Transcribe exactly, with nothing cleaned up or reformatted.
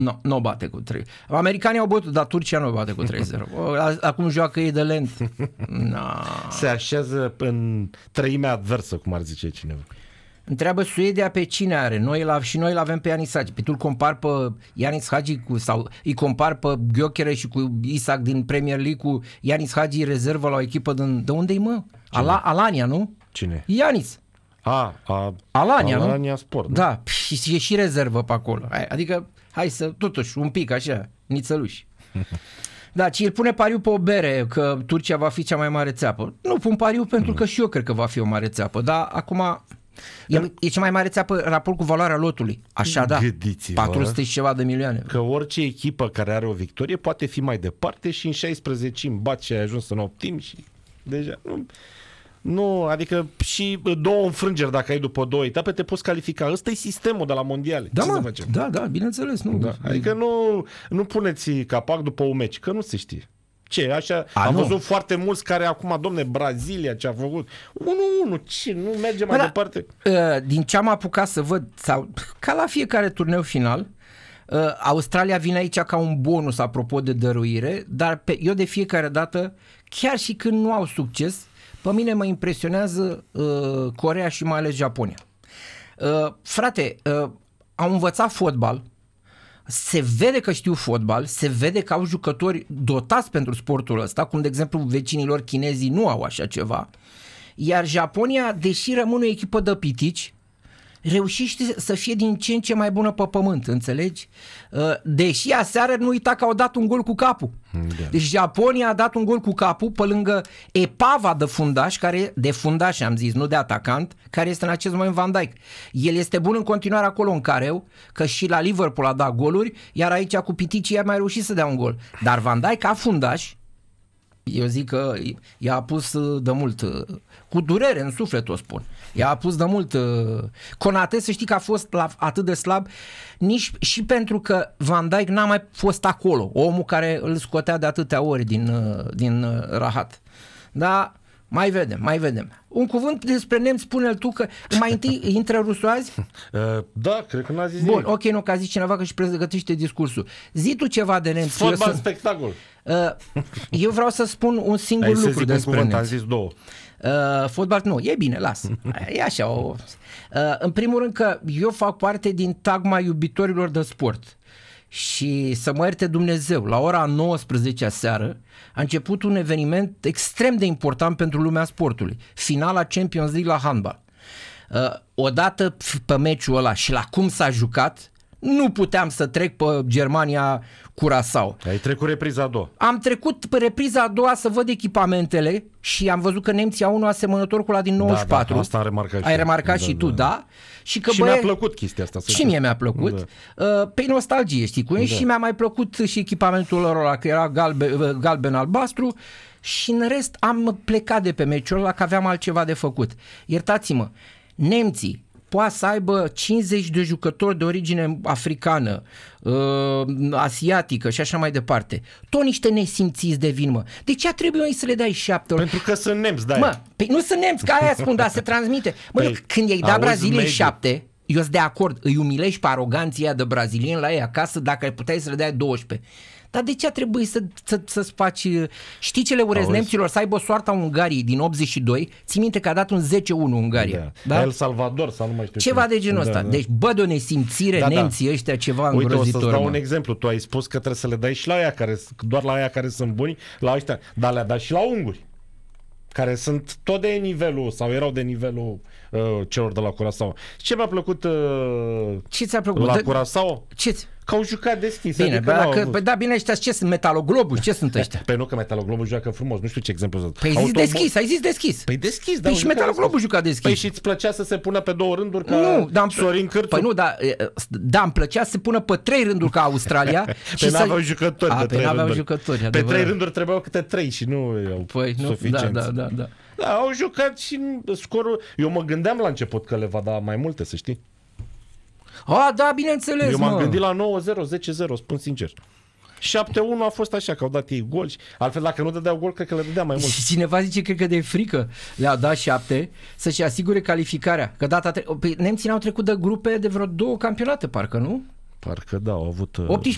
Nu, nu o bate cu trei. Americanii au bătut, dar Turcia nu o bate cu trei zero. Acum joacă ei de lent. No. Se așează în treimea adversă, cum ar zice cineva. Întreabă Suedia pe cine are. Noi la, și noi l-avem pe Ianis Hagi. Pe tu îl compar pe Ianis Hagi cu, sau îi compar pe Gyökeres și cu Isaac din Premier League cu Ianis Hagi rezervă la o echipă din... De unde-i, mă? Ala, Alania, nu? Cine? Ianis. A, a Alania, nu? Alania Sport. Nu? Da, și e și rezervă pe acolo. Adică, hai să, totuși, un pic așa, nițăluși. Da, ci el pune pariu pe o bere că Turcia va fi cea mai mare țeapă. Nu pun pariu pentru că și eu cred că va fi o mare țeapă, dar acum e, e cea mai mare țeapă raport cu valoarea lotului. Așa, da, Gândiți-vă patru sute și ceva de milioane. că orice echipă care are o victorie poate fi mai departe și în șaisprezece îmi bat și ai ajuns în optim și deja nu... Nu, adică și două înfrângeri dacă ai după două etape te poți califica. Ăsta e sistemul de la mondiale. Da, Ce mă, să facem? da, da, bineînțeles. Nu. Da. Adică nu, nu puneți capac după un meci, că nu se știe. Ce, așa, A, am nu. văzut foarte mulți care acum, domne, Brazilia ce a făcut. unu unu, ce, nu merge mai Bă, departe. Da, din ce am apucat să văd, sau ca la fiecare turneu final, Australia vine aici ca un bonus apropo de dăruire, dar pe, eu de fiecare dată, chiar și când nu au succes, pe mine mă impresionează uh, Coreea și mai ales Japonia. Uh, frate, uh, au învățat fotbal, se vede că știu fotbal, se vede că au jucători dotați pentru sportul ăsta, cum de exemplu vecinilor chinezii nu au așa ceva, iar Japonia, deși rămâne o echipă de pitici, reușește să fie din ce în ce mai bună pe pământ, înțelegi? Deși aseară nu uita că au dat un gol cu capul. Da. Deci Japonia a dat un gol cu capul pe lângă epava de fundaș, care, de fundaș am zis, nu de atacant, care este în acest moment Van Dijk. El este bun în continuare acolo în careu, că și la Liverpool a dat goluri, iar aici cu piticii a mai reușit să dea un gol. Dar Van Dijk ca fundaș, eu zic că i-a pus de mult, cu durere în suflet o spun, i-a pus de mult. Konate, să știi că a fost la, atât de slab nici și pentru că Van Dijk n-a mai fost acolo, omul care îl scotea de atâtea ori din, din rahat. Dar mai vedem, mai vedem. Un cuvânt despre nemți, spune-l tu, că mai întâi intră rusul azi? Uh, da, cred că n-a zis Bun, nimic. ok, nu, că a zis cineva că își pregătește discursul. Zi tu ceva de nemți. Fotbal eu, spectacol. uh, eu vreau să spun un singur Ai să lucru zic un despre cuvânt, am nemți. zis două. Uh, fotbal, nu, e bine, las. E așa. O... Uh, în primul rând că eu fac parte din tagma iubitorilor de sport. Și să mă ierte Dumnezeu, la ora nouăsprezece seară a început un eveniment extrem de important pentru lumea sportului. Finala Champions League la handbal. Uh, odată pe meciul ăla și la cum s-a jucat, nu puteam să trec pe Germania Curaçao. Ai trecut repriza a doua. Am trecut pe repriza a doua să văd echipamentele și am văzut că nemții au unul asemănător cu ăla din nouăzeci și patru. Da, da, asta am remarcat și Ai eu. remarcat Da, și tu, da. da? Și, că, Și băie, mi-a plăcut chestia asta. Să și știi. mie mi-a plăcut. Da. Uh, pe nostalgie, știi cum e? Da. Și mi-a mai plăcut și echipamentul lor ăla, că era galben, galben-albastru. Și în rest am plecat de pe meciul ăla, că aveam altceva de făcut. Iertați-mă, nemții poate să aibă cincizeci de jucători de origine africană, uh, asiatică și așa mai departe. Tot niște nesimțiți devin, mă. De ce trebuie noi să le dai șapte ori? Pentru că sunt nemți, da. Mă, păi nu sunt nemți, că aia spun, dar se transmite. Mă, Păi, păi, când i-ai dat auzi Braziliei mediu. șapte, eu sunt de acord, îi umilești pe aroganția de brazilieni la ei acasă dacă ai puteai să le dai doisprezece. Dar de ce a trebuit să, să, să-ți faci... Știi ce le urez Auzi? nemților? Să aibă soarta Ungariei din optzeci și doi. Ții minte că a dat un zece unu Ungaria. Da. Da? El Salvador sau nu mai știu Ceva ce. de genul ăsta. Da, da. Deci, bă, de o nesimțire, Da, da. nemții ăștia ceva Uite, o îngrozitor. să-ți dau mă. un exemplu. Tu ai spus că trebuie să le dai și la aia care, doar la aia care sunt buni, la ăștia. Dar le-a dat și la unguri, care sunt tot de nivelul, sau erau de nivelul uh, celor de la Curaçao. Ce mi-a plăcut uh, Ce ți-a plăcut? la Dă- Curaçao? Ce? Că au jucat deschis. Bine, adică bă, n-au dacă, avut- păi da, bine, ăștia ce sunt? Metaloglobus? Ce sunt ăștia? Pe nu că Metaloglobul joacă frumos, nu știu ce exemplu să Păi zis deschis, ai zis deschis. Păi deschis, da. Păi au și jucat Metaloglobul deschis. juca deschis. Păi și îți plăcea să se pună pe două rânduri ca Nu, dar Sorin Cârțu? Păi nu, dar da, îmi plăcea să se pună pe trei rânduri ca Australia. Pe n-aveau jucători A, pe pe trei n-aveau rânduri. jucători, Pe adevărat. trei rânduri trebuiau câte trei și nu au Păi nu, da, suficienți. da, da, da. Da, au jucat și scorul... Eu mă gândeam la început că le va da mai multe, să știi. A, da, bineînțeles, Eu m-am mă. gândit la nouă zero, zece zero, spun sincer. șapte unu a fost așa, că au dat ei gol. Și... Altfel, dacă nu dădeau gol, cred că le dădea mai mult. Și cineva zice, cred că de frică le-a dat șapte să-și asigure calificarea. Că data tre- păi, nemții n-au trecut de grupe de vreo două campionate, parcă, nu? Parcă da, au avut... uh, optsprezece